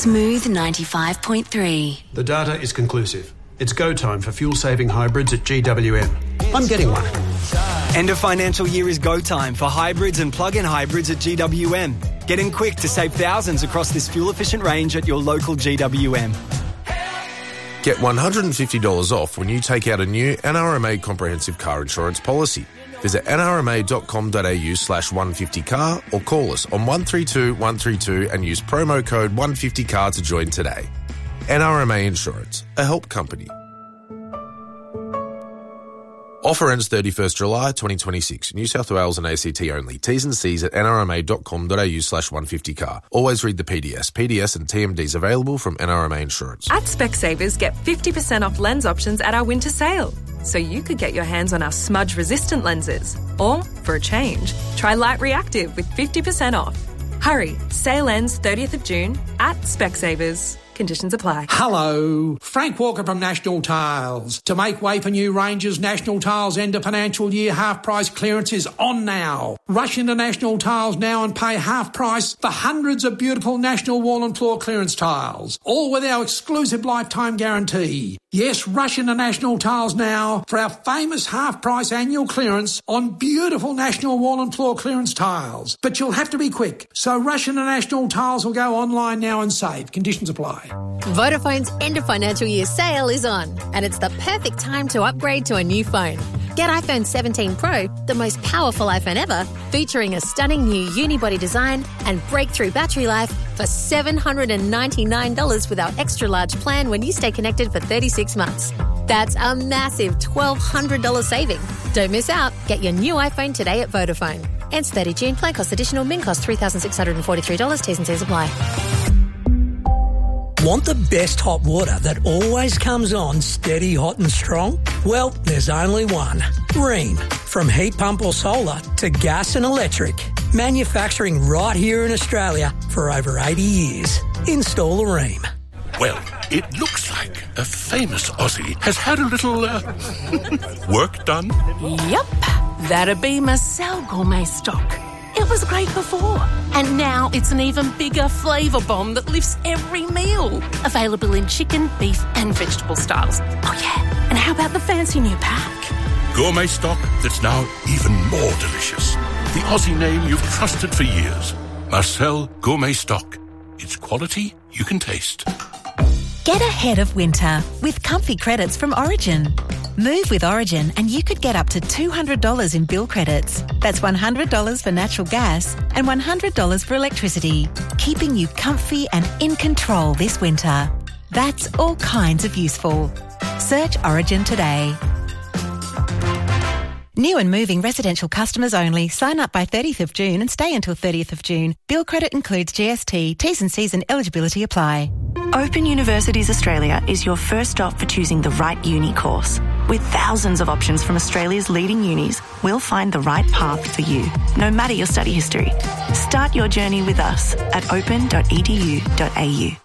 Smooth 95.3. The data is conclusive. It's go time for fuel-saving hybrids at GWM. I'm getting one. End of financial year is go time for hybrids and plug-in hybrids at GWM. Get in quick to save thousands across this fuel-efficient range at your local GWM. Get $150 off when you take out a new NRMA comprehensive car insurance policy. Visit nrma.com.au/150car or call us on 132 132 and use promo code 150car to join today. NRMA Insurance, a help company. Offer ends 31st July 2026. New South Wales and ACT only. T's and C's at nrma.com.au/150car. Always read the PDS. PDS and TMDs available from NRMA Insurance. At Specsavers, get 50% off lens options at our winter sale. So you could get your hands on our smudge-resistant lenses. Or, for a change, try Light Reactive with 50% off. Hurry, sale ends 30th of June at Specsavers. Conditions apply. Hello, Frank Walker from National Tiles. To make way for new ranges, National Tiles end of financial year half price clearance is on now. Rush into National Tiles now and pay half price for hundreds of beautiful National wall and floor clearance tiles, all with our exclusive lifetime guarantee. Yes, rush into National Tiles now for our famous half price annual clearance on beautiful National wall and floor clearance tiles. But you'll have to be quick, so rush into National Tiles or go online now and save. Conditions apply. Vodafone's end of financial year sale is on, and it's the perfect time to upgrade to a new phone. Get iPhone 17 Pro, the most powerful iPhone ever, featuring a stunning new unibody design and breakthrough battery life for $799 with our extra large plan when you stay connected for 36 months. That's a massive $1,200 saving. Don't miss out. Get your new iPhone today at Vodafone. Ends 30 June. Plan cost additional. Min cost $3,643. T's and C's apply. Want the best hot water that always comes on steady, hot and strong? Well, there's only one. Rheem. From heat pump or solar to gas and electric. Manufacturing right here in Australia for over 80 years. Install a Rheem. Well, it looks like a famous Aussie has had a little work done. Yep, that'd be Marcel Gourmet Stock. It was great before, and now it's an even bigger flavour bomb that lifts every meal. Available in chicken, beef and vegetable styles. Oh yeah, and how about the fancy new pack? Gourmet Stock that's now even more delicious. The Aussie name you've trusted for years. Marcel Gourmet Stock. It's quality you can taste. Get ahead of winter with comfy credits from Origin. Move with Origin and you could get up to $200 in bill credits. That's $100 for natural gas and $100 for electricity, keeping you comfy and in control this winter. That's all kinds of useful. Search Origin today. New and moving residential customers only. Sign up by 30th of June and stay until 30th of June. Bill credit includes GST. T's and C's and eligibility apply. Open Universities Australia is your first stop for choosing the right uni course. With thousands of options from Australia's leading unis, we'll find the right path for you, no matter your study history. Start your journey with us at open.edu.au.